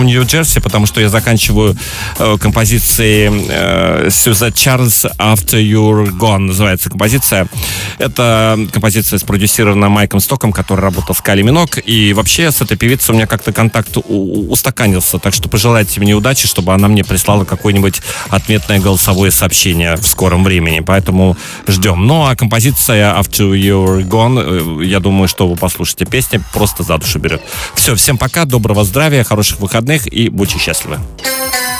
Нью-Джерси, потому что я заканчиваю композицией Suzette Charles After You're Gone, называется композиция. Это композиция спродюсирована Майком Стоком, который работал с Кайли Миног, и вообще с этой певицей у меня как-то контакт устаканился, так что пожелайте мне удачи, чтобы она мне прислала какое-нибудь ответное голосовое сообщение в скором времени, поэтому ждем. Ну, а композиция After You're Gone, я думаю, что вы послушаете, песня просто за душу берет. Все, всем пока, доброго здравия, хороших выходных и будьте счастливы.